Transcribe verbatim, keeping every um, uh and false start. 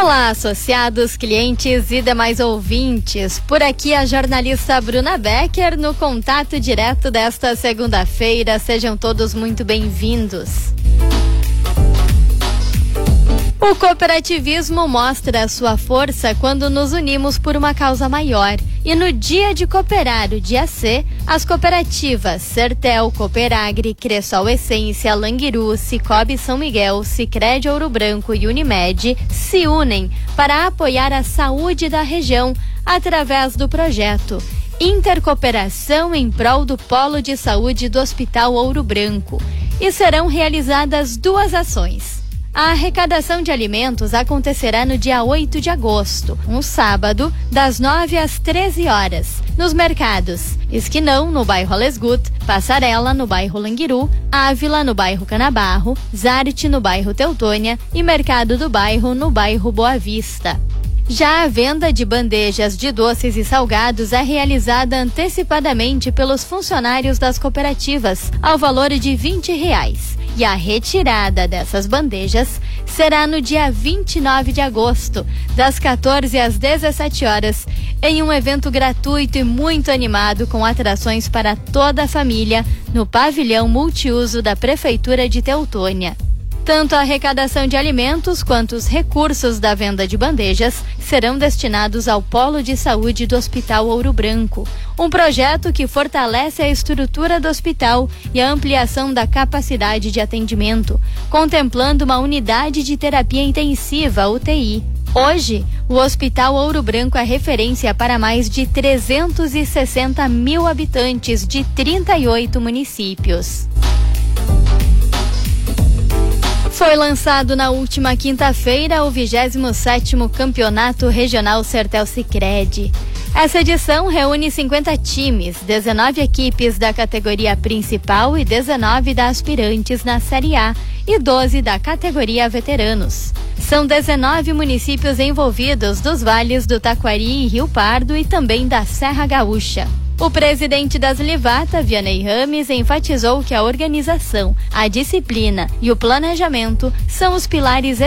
Olá, associados, clientes e demais ouvintes. Por aqui a jornalista Bruna Becker no contato direto desta segunda-feira. Sejam todos muito bem-vindos. O cooperativismo mostra a sua força quando nos unimos por uma causa maior. E no Dia de Cooperar, o dia C, as cooperativas Sertel, Cooperagri, Cressol Essência, Languiru, Cicobi São Miguel, Sicredi Ouro Branco e Unimed se unem para apoiar a saúde da região através do projeto Intercooperação em prol do Polo de Saúde do Hospital Ouro Branco. E serão realizadas duas ações. A arrecadação de alimentos acontecerá no dia oito de agosto, um sábado, das nove às treze horas, nos mercados Esquinão, no bairro Alesgut, Passarela, no bairro Languiru, Ávila, no bairro Canabarro, Zarte, no bairro Teutônia e Mercado do Bairro, no bairro Boa Vista. Já a venda de bandejas de doces e salgados é realizada antecipadamente pelos funcionários das cooperativas, ao valor de vinte reais. E a retirada dessas bandejas será no dia vinte e nove de agosto, das quatorze às dezessete horas, em um evento gratuito e muito animado com atrações para toda a família no pavilhão multiuso da Prefeitura de Teutônia. Tanto a arrecadação de alimentos quanto os recursos da venda de bandejas serão destinados ao Polo de Saúde do Hospital Ouro Branco, um projeto que fortalece a estrutura do hospital e a ampliação da capacidade de atendimento, contemplando uma unidade de terapia intensiva, U T I. Hoje, o Hospital Ouro Branco é referência para mais de trezentos e sessenta mil habitantes de trinta e oito municípios. Foi lançado na última quinta-feira o vigésimo sétimo Campeonato Regional Sertel Sicredi. Essa edição reúne cinquenta times, dezenove equipes da categoria principal e dezenove da aspirantes na Série A e doze da categoria veteranos. São dezenove municípios envolvidos dos vales do Taquari e Rio Pardo e também da Serra Gaúcha. O presidente das Livata, Vianney Rames, enfatizou que a organização, a disciplina e o planejamento são os pilares